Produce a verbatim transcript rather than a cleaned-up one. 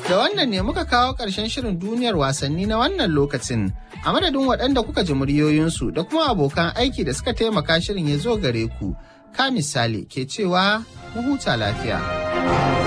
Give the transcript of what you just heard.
Da wannan ne muka kawo ƙarshen shirin duniyar wasanni na wannan lokacin. A madadin waɗanda kuka ji muryoyinsu da kuma abokan aiki da suka taimaka shirin ya zo gare ku. Ka misali ke cewa mu huta lafiya.